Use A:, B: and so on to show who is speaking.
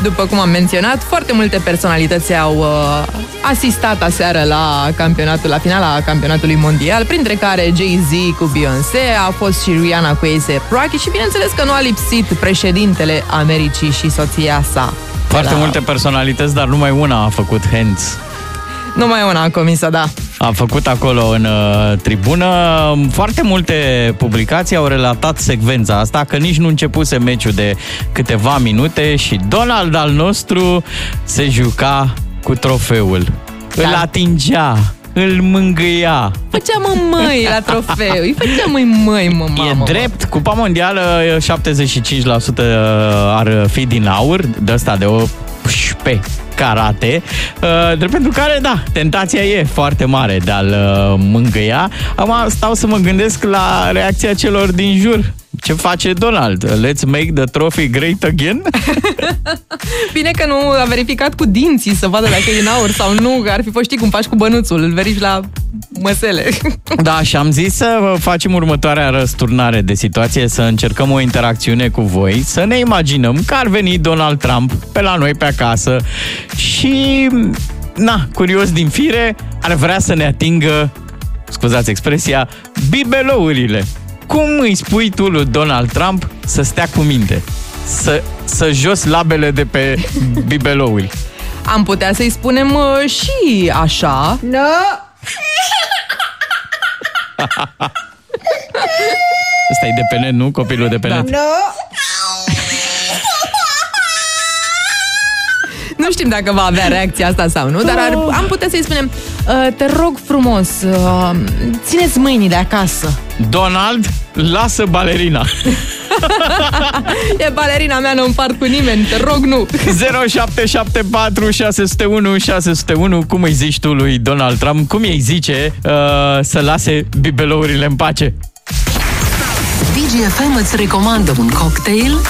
A: După cum am menționat, foarte multe personalități au asistat aseară la finala campionatului mondial, printre care Jay-Z cu Beyoncé, a fost și Rihanna cu A$AP Rocky și bineînțeles că nu a lipsit președintele Americii și soția sa.
B: Foarte multe personalități, dar numai una a făcut hands.
A: Numai una a comis-o, da.
B: A făcut acolo în tribună. Foarte multe publicații au relatat secvența asta, că nici nu începuse meciul de câteva minute și Donald al nostru se juca cu trofeul. Da. Îl atingea, îl mângâia.
A: Făcea măi la trofeu. Îi făcea măi, mamă.
B: E drept, cupa mondială 75% ar fi din aur, de ăsta de 18 carate, pentru care, da, tentația e foarte mare de a-l mângâia. Acum stau să mă gândesc la reacția celor din jur. Ce face Donald? Let's make the trophy great again?
A: Bine că nu a verificat cu dinții să vadă dacă e din aur sau nu, că ar fi fost, știi cum faci cu bănuțul, îl verifici la măsele.
B: Da, și am zis să facem următoarea răsturnare de situație, să încercăm o interacțiune cu voi, să ne imaginăm că ar veni Donald Trump pe la noi pe acasă și, curios din fire, ar vrea să ne atingă, scuzați expresia, bibelourile. Cum îi spui tu lui Donald Trump să stea cu minte? Să jos labele de pe bibelouri?
A: Am putea să-i spunem și așa.
C: No!
B: Ăsta e de pe net, nu? Copilul de pe net.
C: No!
A: Nu știm dacă va avea reacția asta sau nu, dar am putea să-i spunem te rog frumos, țineți mâinile acasă.
B: Donald, lasă balerina.
A: E balerina mea, nu împart cu nimeni, te rog, nu.
B: 0774 601 601. Cum îi zici tu lui Donald Trump? Cum îi zice să lase bibelourile în pace?
D: DGFM îți recomandă un cocktail